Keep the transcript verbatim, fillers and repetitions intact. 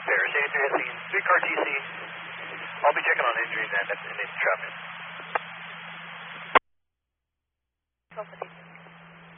Paris eighty-three has seen three-car T C. I'll be checking on injuries and, and in traffic. twelve fifty.